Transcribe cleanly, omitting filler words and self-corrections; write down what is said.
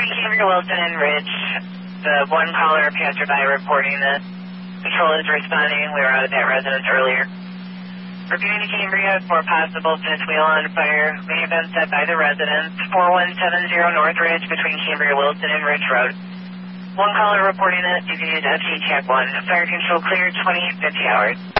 Cambria, Wilson, and Ridge. The one caller passerby reporting that patrol is responding. We were out at that residence earlier. Repeating to Cambria, for possible fifth wheel on fire may have been set by the residence. 4170 North Ridge between Cambria, Wilson, and Ridge Road. One caller reporting that. You can use FT Check 1. Fire control cleared 2050 hours.